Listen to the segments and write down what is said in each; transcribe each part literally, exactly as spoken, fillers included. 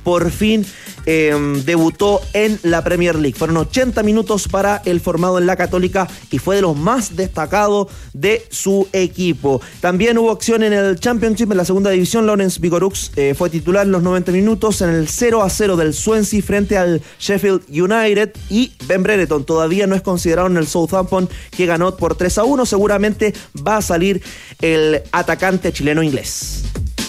por fin eh, debutó en la Premier League. Fueron ochenta minutos para el formado en la Católica y fue de los más destacados de su equipo. También hubo acción en el Championship, en la segunda división. Lawrence Vigorux eh, fue titular en los noventa minutos en el cero a cero del Swansea frente al Sheffield United, y Ben Brereton todavía no es considerado en el Southampton, que ganó por tres a uno. Seguramente va a salir el atacante chileno-inglés.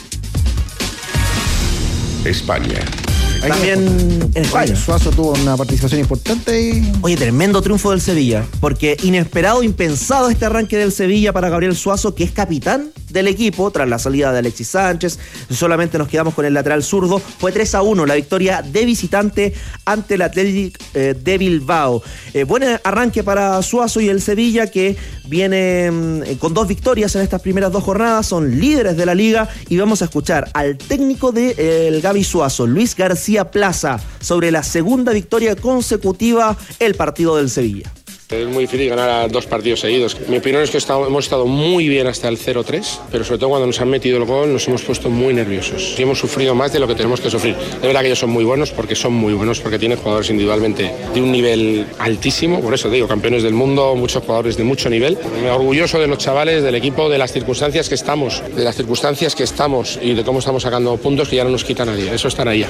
España. También en España. Suazo tuvo una participación importante y... Oye, tremendo triunfo del Sevilla, porque inesperado, impensado este arranque del Sevilla para Gabriel Suazo, que es capitán del equipo tras la salida de Alexis Sánchez. Solamente nos quedamos con el lateral zurdo. Fue tres a uno la victoria de visitante ante el Athletic eh, de Bilbao. Eh, buen arranque para Suazo y el Sevilla, que viene eh, con dos victorias en estas primeras dos jornadas. Son líderes de la liga, y vamos a escuchar al técnico del de, eh, Gavi Suazo, Luis García Plaza, sobre la segunda victoria consecutiva el partido del Sevilla. Es muy difícil ganar a dos partidos seguidos. Mi opinión es que estamos, hemos estado muy bien hasta el cero tres, pero sobre todo cuando nos han metido el gol nos hemos puesto muy nerviosos. Y hemos sufrido más de lo que tenemos que sufrir. De verdad que ellos son muy buenos, porque son muy buenos, porque tienen jugadores individualmente de un nivel altísimo. Por eso te digo, campeones del mundo, muchos jugadores de mucho nivel. Me orgulloso de los chavales, del equipo, de las circunstancias que estamos, de las circunstancias que estamos y de cómo estamos sacando puntos que ya no nos quita nadie. Eso están ahí.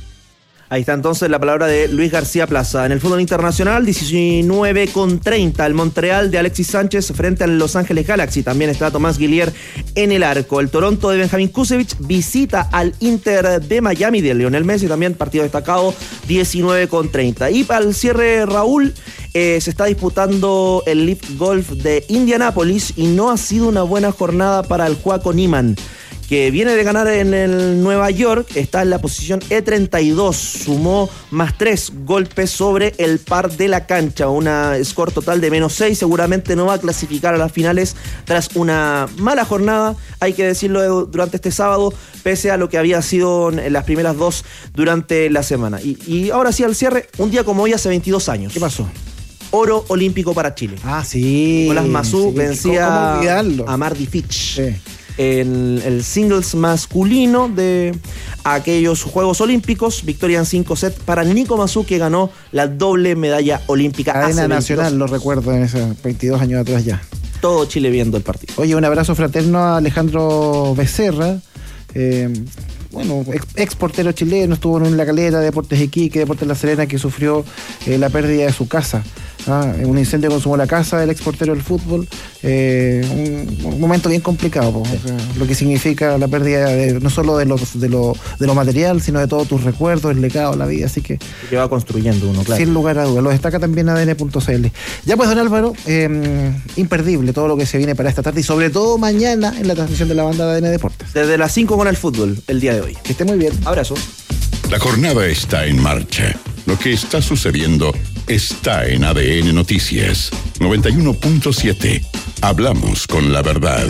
Ahí está entonces la palabra de Luis García Plaza. En el fútbol internacional, diecinueve con treinta, el Montreal de Alexis Sánchez frente al Los Ángeles Galaxy. También está Tomás Guillier en el arco. El Toronto de Benjamín Kusevich visita al Inter de Miami de Lionel Messi. También partido destacado, diecinueve con treinta. Y para el cierre, Raúl, eh, se está disputando el Lift Golf de Indianápolis, y no ha sido una buena jornada para el Joaco Niemann, que viene de ganar en el Nueva York. Está en la posición E treinta y dos, sumó más tres golpes sobre el par de la cancha, una score total de menos seis. Seguramente no va a clasificar a las finales tras una mala jornada, hay que decirlo, durante este sábado, pese a lo que había sido en las primeras dos durante la semana. Y, y ahora sí, al cierre, un día como hoy hace veintidós años. ¿Qué pasó? Oro olímpico para Chile. Ah, sí. Nicolás Mazú sí, vencía a Mardy Fitch. Sí. En el singles masculino de aquellos Juegos Olímpicos. Victoria en cinco sets para Nico Mazú, que ganó la doble medalla olímpica. Cadena nacional, lo recuerdo, en esos veintidós años atrás ya. Todo Chile viendo el partido. Oye, un abrazo fraterno a Alejandro Becerra, eh, bueno, ex, ex portero chileno, estuvo en La Calera, Deportes Iquique, Deportes La Serena, que sufrió eh, la pérdida de su casa. Ah, un incendio consumó la casa del exportero del fútbol. Eh, un, un momento bien complicado, po, sí. O sea, lo que significa la pérdida de, no solo de lo, de, lo, de lo material, sino de todos tus recuerdos, el legado, la vida. Así que que va construyendo uno, claro. Sin lugar a dudas. Lo destaca también A D N punto C L. Ya pues, don Álvaro, eh, imperdible todo lo que se viene para esta tarde, y sobre todo mañana en la transmisión de la banda de A D N Deportes. Desde las cinco con el fútbol el día de hoy. Que esté muy bien. Abrazo. La jornada está en marcha. Lo que está sucediendo está en A D N Noticias. noventa y uno punto siete. Hablamos con la verdad.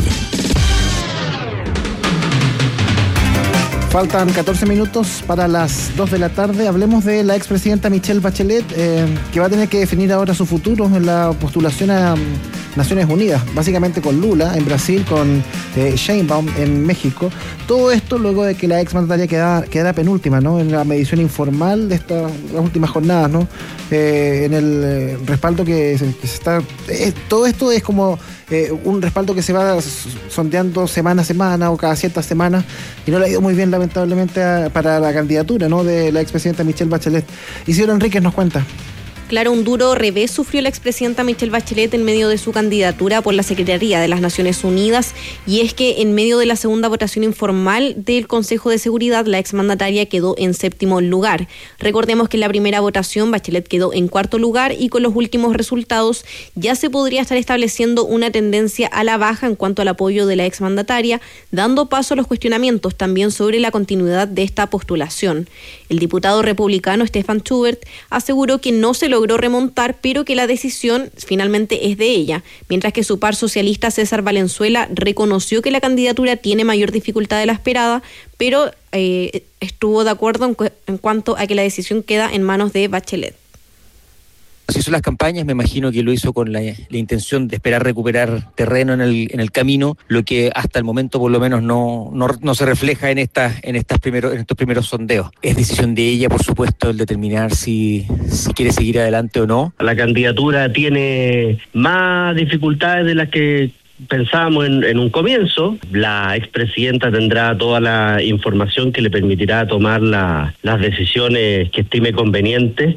Faltan catorce minutos para las dos de la tarde. Hablemos de la expresidenta Michelle Bachelet, eh, que va a tener que definir ahora su futuro en la postulación a um, Naciones Unidas, básicamente con Lula en Brasil, con eh, Sheinbaum en México. Todo esto luego de que la exmandataria quedara, quedara penúltima, ¿no?, en la medición informal de estas las últimas jornadas, ¿no? Eh, en el eh, respaldo que se, que se está... Eh, todo esto es como eh, un respaldo que se va sondeando semana a semana o cada ciertas semanas, y no le ha ido muy bien, lamentablemente, a, para la candidatura, ¿no?, de la expresidenta Michelle Bachelet. Isidro Enríquez nos cuenta. Claro, un duro revés sufrió la expresidenta Michelle Bachelet en medio de su candidatura por la Secretaría de las Naciones Unidas, y es que en medio de la segunda votación informal del Consejo de Seguridad, la exmandataria quedó en séptimo lugar. Recordemos que en la primera votación Bachelet quedó en cuarto lugar, y con los últimos resultados ya se podría estar estableciendo una tendencia a la baja en cuanto al apoyo de la exmandataria, dando paso a los cuestionamientos también sobre la continuidad de esta postulación. El diputado republicano Stefan Schubert aseguró que no se logró remontar, pero que la decisión finalmente es de ella, mientras que su par socialista César Valenzuela reconoció que la candidatura tiene mayor dificultad de la esperada, pero eh, estuvo de acuerdo en, cu- en cuanto a que la decisión queda en manos de Bachelet. Si hizo las campañas, me imagino que lo hizo con la, la intención de esperar recuperar terreno en el, en el camino, lo que hasta el momento por lo menos no, no, no se refleja en, esta, en, estas primero, en estos primeros sondeos. Es decisión de ella, por supuesto, el determinar si, si quiere seguir adelante o no. La candidatura tiene más dificultades de las que pensábamos en, en un comienzo. La expresidenta tendrá toda la información que le permitirá tomar la, las decisiones que estime convenientes.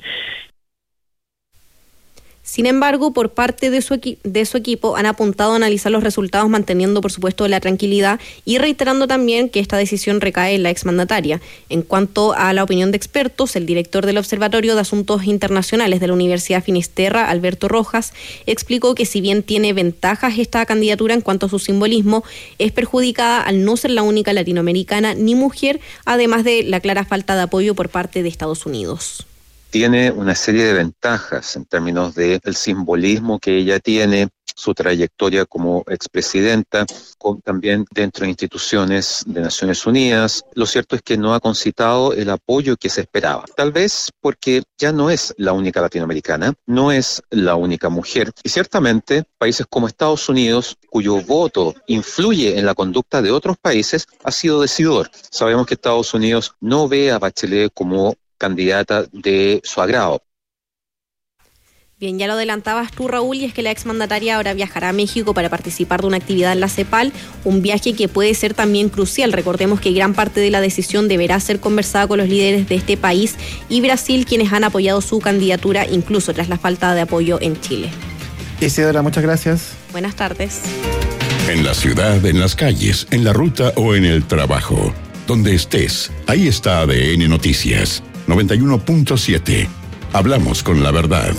Sin embargo, por parte de su, equi- de su equipo han apuntado a analizar los resultados manteniendo, por supuesto, la tranquilidad y reiterando también que esta decisión recae en la exmandataria. En cuanto a la opinión de expertos, el director del Observatorio de Asuntos Internacionales de la Universidad Finisterra, Alberto Rojas, explicó que si bien tiene ventajas esta candidatura en cuanto a su simbolismo, es perjudicada al no ser la única latinoamericana ni mujer, además de la clara falta de apoyo por parte de Estados Unidos. Tiene una serie de ventajas en términos del simbolismo que ella tiene, su trayectoria como expresidenta, con, también dentro de instituciones de Naciones Unidas. Lo cierto es que no ha concitado el apoyo que se esperaba. Tal vez porque ya no es la única latinoamericana, no es la única mujer. Y ciertamente países como Estados Unidos, cuyo voto influye en la conducta de otros países, ha sido decidor. Sabemos que Estados Unidos no ve a Bachelet como candidata de su agrado. Bien, ya lo adelantabas tú, Raúl, y es que la exmandataria ahora viajará a México para participar de una actividad en la CEPAL, un viaje que puede ser también crucial. Recordemos que gran parte de la decisión deberá ser conversada con los líderes de este país y Brasil, quienes han apoyado su candidatura, incluso tras la falta de apoyo en Chile. Isidora, muchas gracias. Buenas tardes. En la ciudad, en las calles, en la ruta o en el trabajo. Donde estés, ahí está A D N Noticias. noventa y uno punto siete. Hablamos con la verdad.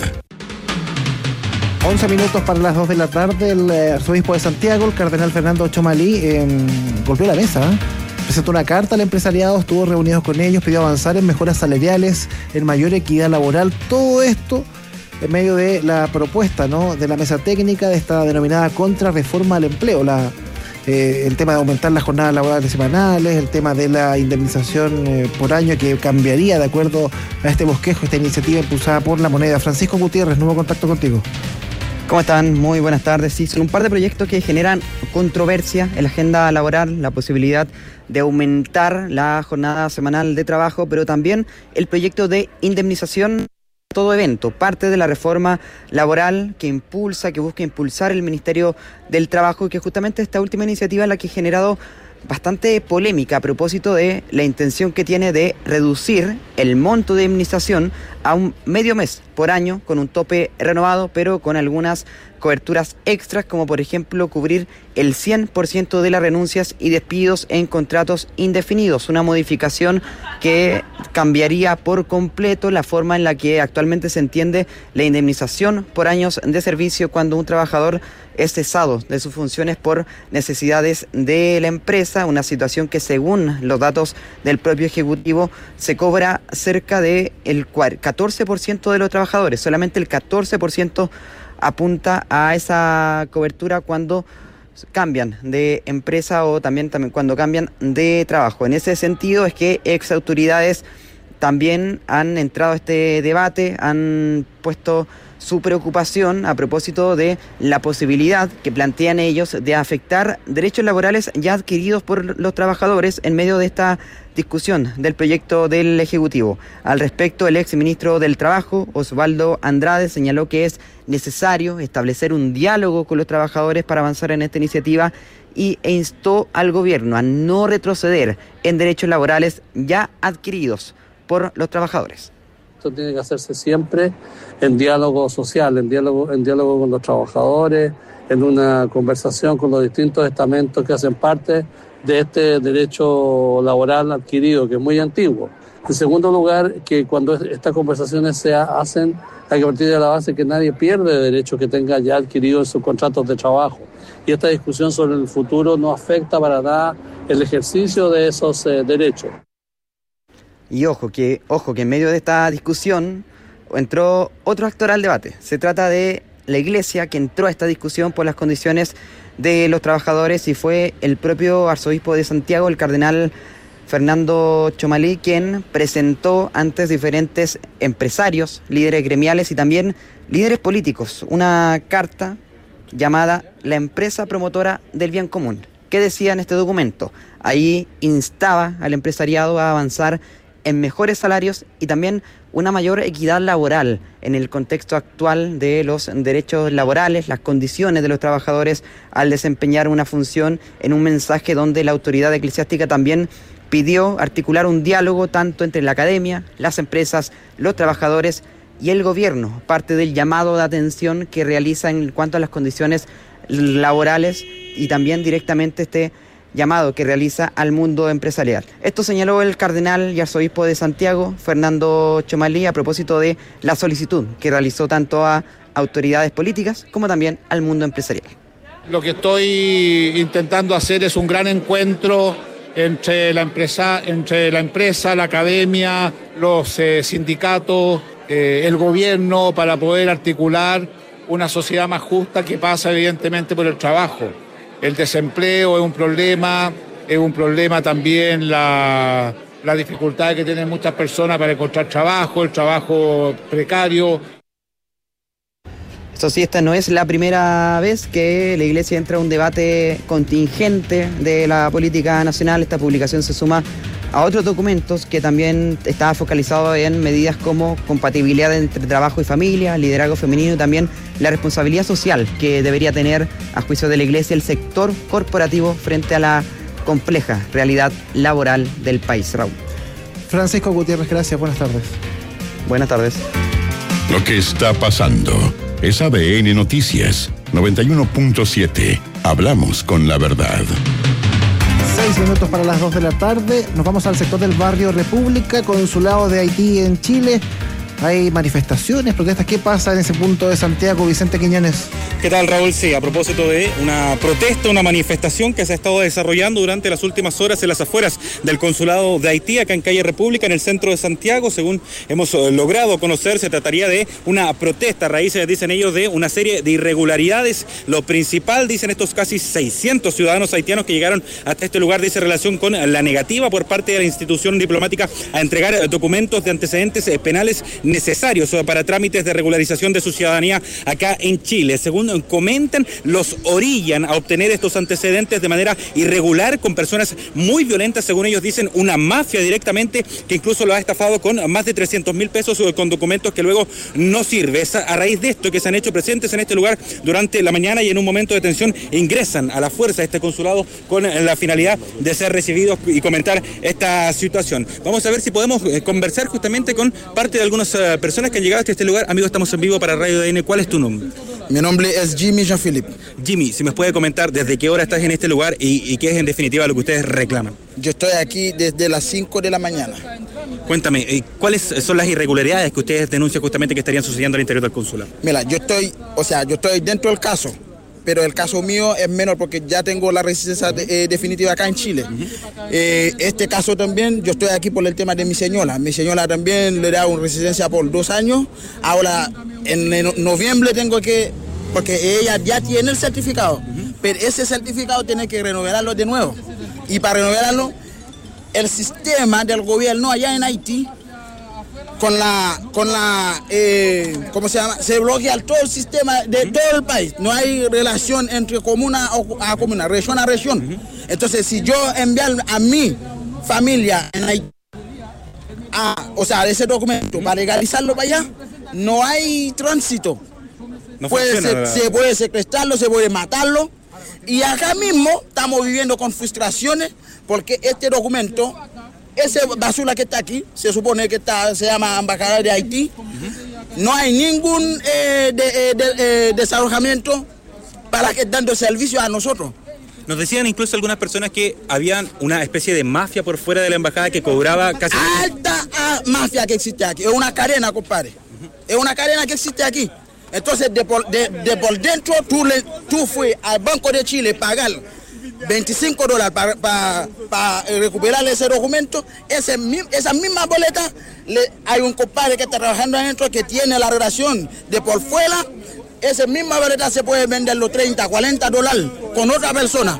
once minutos para las dos de la tarde. El eh, arzobispo de Santiago, el cardenal Fernando Chomalí, eh, golpeó la mesa. ¿eh? Presentó una carta al empresariado, estuvo reunido con ellos, pidió avanzar en mejoras salariales, en mayor equidad laboral. Todo esto en medio de la propuesta, ¿no?, de la mesa técnica de esta denominada contrarreforma al empleo. La Eh, el tema de aumentar las jornadas laborales semanales, el tema de la indemnización eh, por año que cambiaría de acuerdo a este bosquejo, esta iniciativa impulsada por La Moneda. Francisco Gutiérrez, nuevo contacto contigo. ¿Cómo están? Muy buenas tardes. Sí, son un par de proyectos que generan controversia en la agenda laboral, la posibilidad de aumentar la jornada semanal de trabajo, pero también el proyecto de indemnización todo evento, parte de la reforma laboral que impulsa, que busca impulsar el Ministerio del Trabajo, y que justamente esta última iniciativa es la que ha generado bastante polémica a propósito de la intención que tiene de reducir el monto de indemnización a un medio mes por año, con un tope renovado, pero con algunas coberturas extras, como por ejemplo cubrir el cien por ciento de las renuncias y despidos en contratos indefinidos, una modificación que cambiaría por completo la forma en la que actualmente se entiende la indemnización por años de servicio cuando un trabajador es cesado de sus funciones por necesidades de la empresa, una situación que según los datos del propio Ejecutivo se cobra cerca del catorce por ciento de los trabajadores, solamente el catorce por ciento apunta a esa cobertura cuando cambian de empresa o también, también cuando cambian de trabajo. En ese sentido es que ex autoridades también han entrado a este debate, han puesto su preocupación a propósito de la posibilidad que plantean ellos de afectar derechos laborales ya adquiridos por los trabajadores en medio de esta discusión del proyecto del Ejecutivo. Al respecto, el ex ministro del Trabajo, Osvaldo Andrade, señaló que es necesario establecer un diálogo con los trabajadores para avanzar en esta iniciativa y, e instó al gobierno a no retroceder en derechos laborales ya adquiridos por los trabajadores. Esto tiene que hacerse siempre en diálogo social, en diálogo, en diálogo con los trabajadores, en una conversación con los distintos estamentos que hacen parte de este derecho laboral adquirido, que es muy antiguo. En segundo lugar, que cuando estas conversaciones se hacen, hay que partir de la base que nadie pierde derechos que tenga ya adquirido en sus contratos de trabajo. Y esta discusión sobre el futuro no afecta para nada el ejercicio de esos eh, derechos. Y ojo que, ojo que en medio de esta discusión entró otro actor al debate. Se trata de la Iglesia, que entró a esta discusión por las condiciones de los trabajadores, y fue el propio arzobispo de Santiago, el cardenal Fernando Chomalí, quien presentó antes diferentes empresarios, líderes gremiales y también líderes políticos una carta llamada La Empresa Promotora del Bien Común. ¿Qué decía en este documento? Ahí instaba al empresariado a avanzar en mejores salarios y también una mayor equidad laboral en el contexto actual de los derechos laborales, las condiciones de los trabajadores al desempeñar una función, en un mensaje donde la autoridad eclesiástica también pidió articular un diálogo tanto entre la academia, las empresas, los trabajadores y el gobierno, parte del llamado de atención que realiza en cuanto a las condiciones laborales y también directamente este llamado que realiza al mundo empresarial. Esto señaló el cardenal y arzobispo de Santiago, Fernando Chomalí, a propósito de la solicitud que realizó tanto a autoridades políticas como también al mundo empresarial. Lo que estoy intentando hacer es un gran encuentro entre la empresa, entre la, empresa, la academia, los eh, sindicatos, eh, el gobierno, para poder articular una sociedad más justa que pasa evidentemente por el trabajo. El desempleo es un problema, es un problema también la, la dificultad que tienen muchas personas para encontrar trabajo, el trabajo precario. Eso sí, esta no es la primera vez que la Iglesia entra a un debate contingente de la política nacional. Esta publicación se suma a otros documentos que también estaba focalizado en medidas como compatibilidad entre trabajo y familia, liderazgo femenino y también la responsabilidad social que debería tener, a juicio de la Iglesia, el sector corporativo frente a la compleja realidad laboral del país. Raúl. Francisco Gutiérrez, gracias. Buenas tardes. Buenas tardes. Lo que está pasando es A D N Noticias noventa y uno punto siete. Hablamos con la verdad. Seis minutos para las dos de la tarde. Nos vamos al sector del barrio República, consulado de Haití en Chile. Hay manifestaciones, protestas. ¿Qué pasa en ese punto de Santiago, Vicente Quiñones? ¿Qué tal, Raúl? Sí, a propósito de una protesta, una manifestación que se ha estado desarrollando durante las últimas horas en las afueras del consulado de Haití, acá en calle República, en el centro de Santiago. Según hemos logrado conocer, se trataría de una protesta a raíz, dicen ellos, de una serie de irregularidades. Lo principal, dicen estos casi seiscientos ciudadanos haitianos que llegaron hasta este lugar, dice relación con la negativa por parte de la institución diplomática a entregar documentos de antecedentes penales necesarios para trámites de regularización de su ciudadanía acá en Chile. Según comentan, los orillan a obtener estos antecedentes de manera irregular con personas muy violentas, según ellos dicen, una mafia directamente que incluso lo ha estafado con más de trescientos mil pesos con documentos que luego no sirve. Es a raíz de esto que se han hecho presentes en este lugar durante la mañana y en un momento de tensión ingresan a la fuerza a este consulado con la finalidad de ser recibidos y comentar esta situación. Vamos a ver si podemos conversar justamente con parte de algunas personas que han llegado hasta este lugar. Amigo, estamos en vivo para Radio A D N. ¿Cuál es tu nombre? Mi nombre es Jimmy Jean-Philippe. Jimmy, si me puede comentar desde qué hora estás en este lugar y, y qué es en definitiva lo que ustedes reclaman. Yo estoy aquí desde las cinco de la mañana. Cuéntame, ¿cuáles son las irregularidades que ustedes denuncian justamente que estarían sucediendo al interior del consulado? Mira, yo estoy, o sea, yo estoy dentro del caso, pero el caso mío es menor porque ya tengo la residencia de, eh, definitiva acá en Chile. Uh-huh. eh, este caso también, yo estoy aquí por el tema de mi señora. Mi señora también le da una residencia por dos años. Ahora, en, en noviembre tengo que, porque ella ya tiene el certificado, uh-huh. pero ese certificado tiene que renovarlo de nuevo. Y para renovarlo, el sistema del gobierno allá en Haití, con la, con la eh, ¿cómo se llama? Se bloquea todo el sistema de todo el país. No hay relación entre comuna a comuna, región a región. Entonces, si yo enviar a mi familia en Haití, a, o sea, ese documento para legalizarlo para allá, no hay tránsito. No puede ser, se puede secuestrarlo, se puede matarlo. Y acá mismo estamos viviendo con frustraciones porque este documento, ese basura que está aquí, se supone que está, se llama Embajada de Haití. Uh-huh. No hay ningún eh, de, de, de, de desarrollamiento para que dando servicio a nosotros. Nos decían incluso algunas personas que habían una especie de mafia por fuera de la embajada que cobraba casi... Alta ah, mafia que existe aquí, es una cadena, compadre. Uh-huh. Es una cadena que existe aquí. Entonces, de por, de, de por dentro, tú, le, tú fuiste al Banco de Chile a pagar veinticinco dólares para pa, pa recuperar ese documento. Ese, esa misma boleta, le, hay un compadre que está trabajando adentro que tiene la relación de por fuera. Esa misma boleta se puede vender los treinta, cuarenta dólares con otra persona.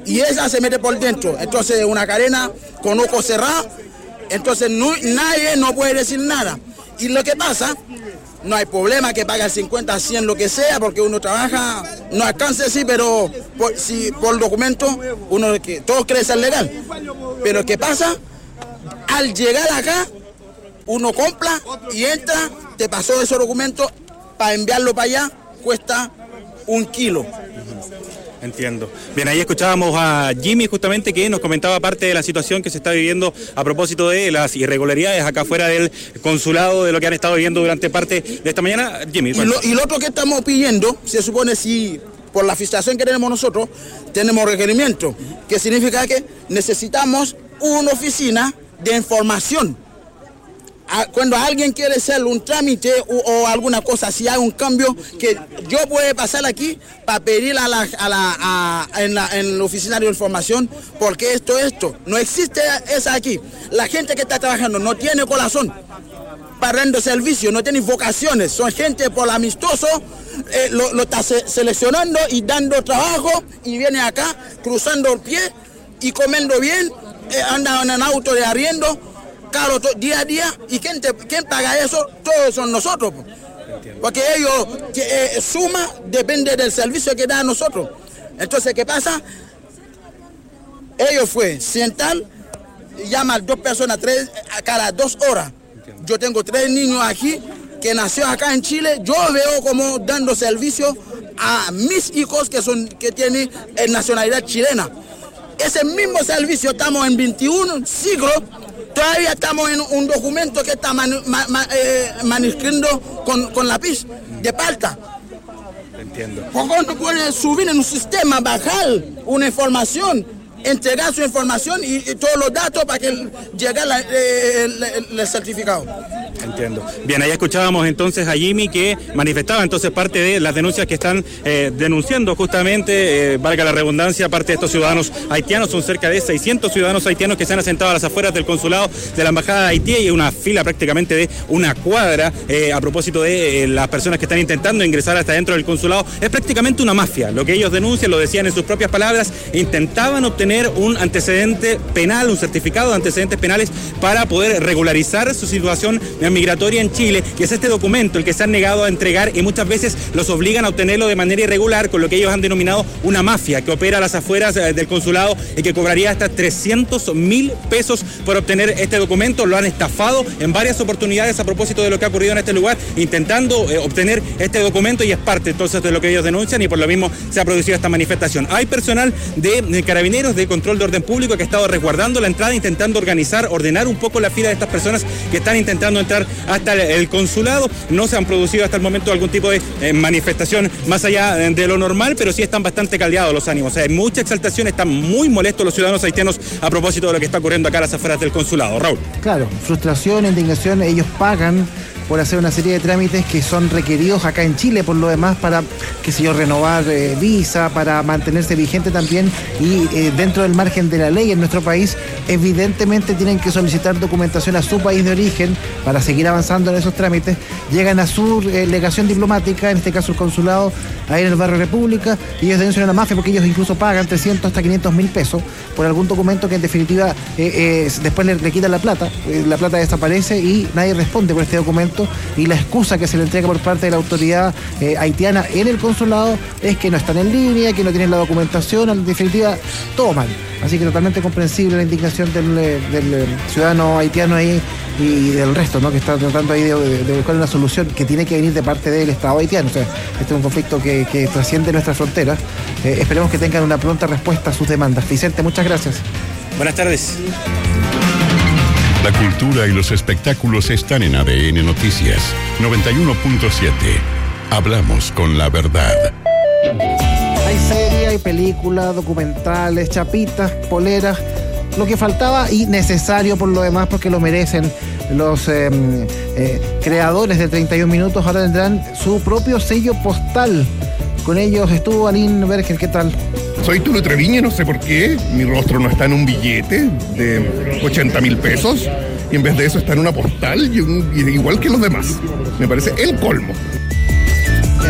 y ella se mete por dentro. Entonces una cadena con ojos cerrados, entonces no, nadie no puede decir nada. Y lo que pasa, no hay problema que pague el cincuenta, cien, lo que sea, porque uno trabaja, no alcanza, sí, pero por, si, por documento, uno que todo cree ser legal. Pero ¿qué pasa? Al llegar acá, uno compra y entra, te pasó ese documento, para enviarlo para allá cuesta un kilo. Entiendo. Bien, ahí escuchábamos a Jimmy justamente que nos comentaba parte de la situación que se está viviendo a propósito de las irregularidades acá afuera del consulado, de lo que han estado viviendo durante parte de esta mañana. Jimmy. Y lo, y lo otro que estamos pidiendo, se supone si por la fiscalización que tenemos nosotros, tenemos requerimiento, que significa que necesitamos una oficina de información. Cuando alguien quiere hacer un trámite o, o alguna cosa, si hay un cambio, que yo puedo pasar aquí para pedir a la, a la, a, en, la, en la oficina de información, porque esto, esto, no existe eso aquí. La gente que está trabajando no tiene corazón para render servicio, no tiene vocaciones, son gente por amistoso, eh, lo, lo está se, seleccionando y dando trabajo, y viene acá cruzando el pie y comiendo bien, eh, andan en auto de arriendo, caro día a día. ¿Y quién, te, quién paga eso? Todos son nosotros. Porque ellos, que, eh, suma, depende del servicio que da a nosotros. Entonces, ¿qué pasa? Ellos fue sentar, llaman dos personas tres, a cada dos horas. Yo tengo tres niños aquí que nació acá en Chile. Yo veo como dando servicio a mis hijos que, son, que tienen nacionalidad chilena. Ese mismo servicio, estamos en veintiún siglos. Todavía estamos en un documento que está manu, ma, ma, eh, manuscrito con, con lápiz de palta. Entiendo. ¿Por qué no puede subir en un sistema, bajar una información, entregar su información y, y todos los datos para que llegue la, eh, el, el, el certificado? Entiendo. Bien, ahí escuchábamos entonces a Jimmy que manifestaba entonces parte de las denuncias que están eh, denunciando justamente, eh, valga la redundancia, parte de estos ciudadanos haitianos. Son cerca de seiscientos ciudadanos haitianos que se han asentado a las afueras del consulado de la Embajada de Haití, y una fila prácticamente de una cuadra eh, a propósito de eh, las personas que están intentando ingresar hasta dentro del consulado. Es prácticamente una mafia. Lo que ellos denuncian, lo decían en sus propias palabras, intentaban obtener un antecedente penal, un certificado de antecedentes penales para poder regularizar su situación migratoria en Chile, que es este documento el que se han negado a entregar, y muchas veces los obligan a obtenerlo de manera irregular, con lo que ellos han denominado una mafia que opera a las afueras del consulado y que cobraría hasta trescientos mil pesos por obtener este documento. Lo han estafado en varias oportunidades a propósito de lo que ha ocurrido en este lugar, intentando eh, obtener este documento, y es parte entonces de lo que ellos denuncian, y por lo mismo se ha producido esta manifestación. Hay personal de, de carabineros de control de orden público que ha estado resguardando la entrada, intentando organizar, ordenar un poco la fila de estas personas que están intentando entrar hasta el consulado. No se han producido hasta el momento algún tipo de eh, manifestación más allá de lo normal, pero sí están bastante caldeados los ánimos. O sea, hay mucha exaltación, están muy molestos los ciudadanos haitianos a propósito de lo que está ocurriendo acá a las afueras del consulado. Raúl. Claro, frustración, indignación, ellos pagan por hacer una serie de trámites que son requeridos acá en Chile, por lo demás, para, qué sé yo, renovar eh, visa, para mantenerse vigente también, y eh, dentro del margen de la ley en nuestro país, evidentemente tienen que solicitar documentación a su país de origen para seguir avanzando en esos trámites. Llegan a su eh, legación diplomática, en este caso el consulado, ahí en el barrio República, y ellos denuncian a la mafia porque ellos incluso pagan trescientos hasta quinientos mil pesos por algún documento que en definitiva eh, eh, después le, le quitan la plata, eh, la plata desaparece y nadie responde por este documento. Y la excusa que se le entrega por parte de la autoridad eh, haitiana en el consulado es que no están en línea, que no tienen la documentación, en definitiva, todo mal. Así que totalmente comprensible la indignación del, del ciudadano haitiano ahí y del resto, ¿no?, que está tratando ahí de, de, de buscar una solución que tiene que venir de parte del Estado haitiano. O sea, este es un conflicto que, que trasciende nuestras fronteras. Eh, esperemos que tengan una pronta respuesta a sus demandas. Vicente, muchas gracias. Buenas tardes. La cultura y los espectáculos están en A D N Noticias noventa y uno punto siete. Hablamos con la verdad. Hay series, hay películas, documentales, chapitas, poleras, lo que faltaba y necesario por lo demás, porque lo merecen los eh, eh, creadores de treinta y un minutos. Ahora tendrán su propio sello postal. Con ellos estuvo Aline Berger. ¿Qué tal? Soy Tulio Treviño, no sé por qué. Mi rostro no está en un billete de ochenta mil pesos. Y en vez de eso está en una postal, y un, y igual que los demás. Me parece el colmo.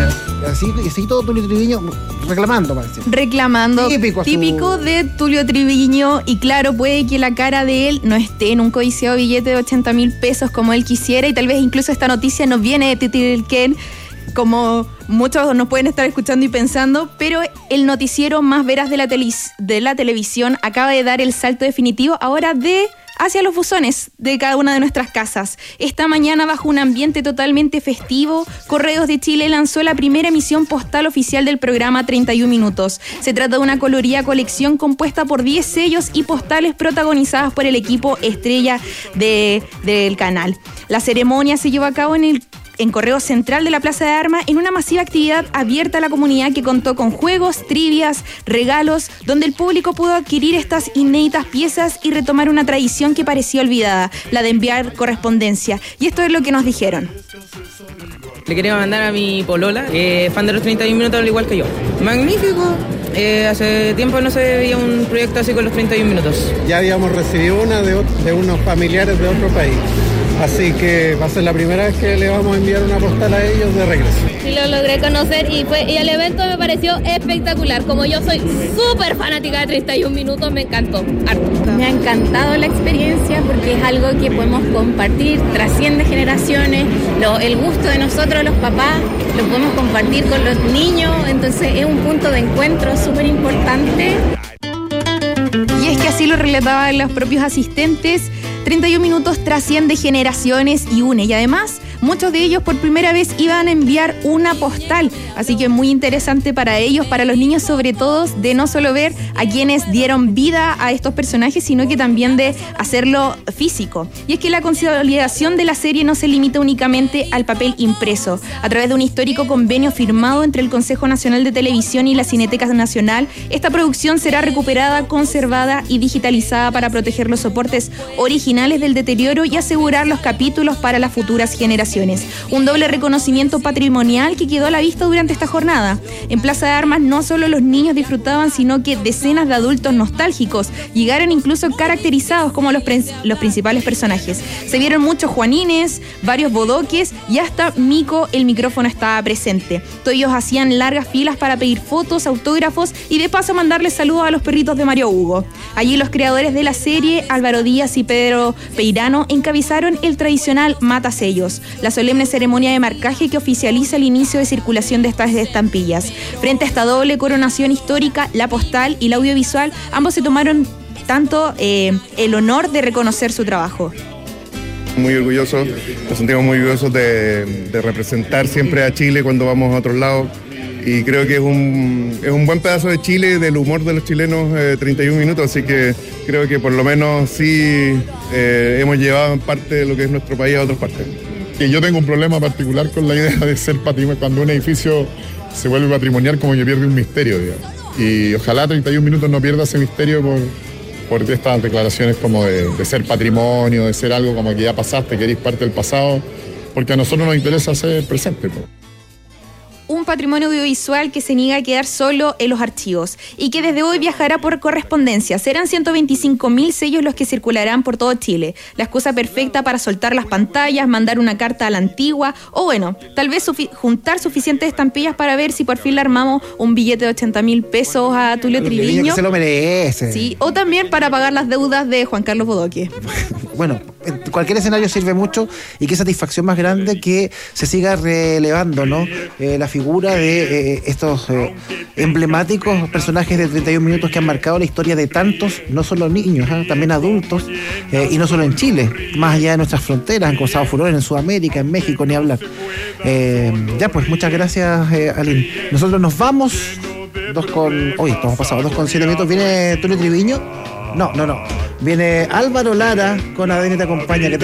así, así todo Tulio Triviño reclamando, parece. Reclamando. Típico, típico su... de Tulio Triviño. Y claro, puede que la cara de él no esté en un codiciado billete de ochenta mil pesos como él quisiera, y tal vez incluso esta noticia no viene de Titilquén, como muchos nos pueden estar escuchando y pensando, pero el noticiero más veraz de la, telis, de la televisión acaba de dar el salto definitivo ahora de hacia los buzones de cada una de nuestras casas. Esta mañana, bajo un ambiente totalmente festivo, Correos de Chile lanzó la primera emisión postal oficial del programa treinta y un minutos. Se trata de una colorida colección compuesta por diez sellos y postales protagonizadas por el equipo estrella de, del canal. La ceremonia se llevó a cabo en el en Correo Central de la Plaza de Armas, en una masiva actividad abierta a la comunidad que contó con juegos, trivias, regalos, donde el público pudo adquirir estas inéditas piezas y retomar una tradición que parecía olvidada, la de enviar correspondencia. Y esto es lo que nos dijeron. Le quería mandar a mi polola, que es fan de los treinta y un minutos al igual que yo. Magnífico. Eh, hace tiempo no se veía un proyecto así con los treinta y un minutos. Ya habíamos recibido una de, de unos familiares de otro país. Así que va a ser la primera vez que le vamos a enviar una postal a ellos de regreso. Sí, lo logré conocer y, fue, y el evento me pareció espectacular. Como yo soy súper fanática de treinta y un minutos, me encantó. Harto. Me ha encantado la experiencia porque es algo que podemos compartir, trasciende generaciones. Lo, el gusto de nosotros, los papás, lo podemos compartir con los niños. Entonces es un punto de encuentro súper importante. Y es que así lo relataban los propios asistentes. treinta y un minutos trasciende generaciones y une. Y además, muchos de ellos por primera vez iban a enviar una postal. Así que muy interesante para ellos, para los niños sobre todo, de no solo ver a quienes dieron vida a estos personajes, sino que también de hacerlo físico. Y es que la consolidación de la serie no se limita únicamente al papel impreso. A través de un histórico convenio firmado entre el Consejo Nacional de Televisión y la Cineteca Nacional, esta producción será recuperada, conservada y digitalizada para proteger los soportes originales del deterioro y asegurar los capítulos para las futuras generaciones. Un doble reconocimiento patrimonial que quedó a la vista durante esta jornada. En Plaza de Armas no solo los niños disfrutaban, sino que decenas de adultos nostálgicos llegaron incluso caracterizados como los, pre- los principales personajes. Se vieron muchos Juanines, varios bodoques y hasta Mico, el micrófono estaba presente. Todos ellos hacían largas filas para pedir fotos, autógrafos y de paso mandarles saludos a los perritos de Mario Hugo. Allí los creadores de la serie, Álvaro Díaz y Pedro Peirano, encabezaron el tradicional matasellos, la solemne ceremonia de marcaje que oficializa el inicio de circulación de estas estampillas. Frente a esta doble coronación histórica, la postal y la audiovisual, ambos se tomaron tanto eh, el honor de reconocer su trabajo. Muy orgullosos, nos sentimos muy orgullosos de, de representar siempre a Chile cuando vamos a otros lados. Y creo que es un, es un buen pedazo de Chile, del humor de los chilenos, eh, treinta y un minutos, así que creo que por lo menos sí eh, hemos llevado en parte de lo que es nuestro país a otras partes. Que yo tengo un problema particular con la idea de ser patrimonio, cuando un edificio se vuelve patrimonial, como que pierde un misterio, digamos. Y ojalá treinta y un minutos no pierda ese misterio por, por estas declaraciones como de, de ser patrimonio, de ser algo como que ya pasaste, que eres parte del pasado, porque a nosotros nos interesa ser presente, pues. Un patrimonio audiovisual que se niega a quedar solo en los archivos y que desde hoy viajará por correspondencia. Serán ciento veinticinco mil sellos los que circularán por todo Chile. La excusa perfecta para soltar las pantallas, mandar una carta a la antigua o bueno, tal vez sufi- juntar suficientes estampillas para ver si por fin le armamos un billete de ochenta mil pesos a Tulio Triviño. Que se lo merece. Sí, o también para pagar las deudas de Juan Carlos Bodoque. Bueno, cualquier escenario sirve mucho y qué satisfacción más grande que se siga relevando, ¿no? Eh, la figura de eh, estos eh, emblemáticos personajes de treinta y un minutos que han marcado la historia de tantos, no solo niños, ¿eh? también adultos, eh, y no solo en Chile, más allá de nuestras fronteras, han causado furor en Sudamérica, en México, ni hablar. Eh, ya pues, muchas gracias, eh, Aline. Nosotros nos vamos, dos con... Hoy estamos pasados, dos con siete minutos. ¿Viene Tulio Triviño? No, no, no. Viene Álvaro Lara con A D N Te Acompaña. Que te